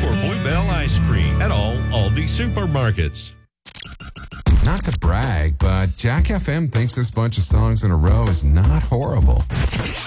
for Bluebell Ice Cream at all Aldi supermarkets. Not to brag, but Jack FM thinks this bunch of songs in a row is not horrible.